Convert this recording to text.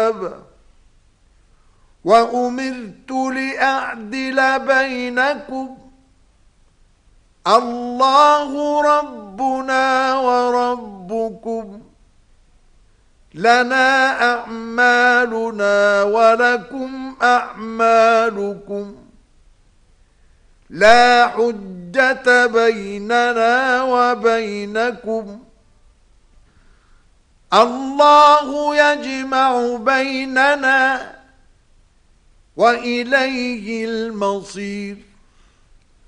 الكتاب وأمرت لأعدل بينكم الله ربنا وربكم لنا أعمالنا ولكم أعمالكم لا حجة بيننا وبينكم الله يجمع بيننا وإليه المصير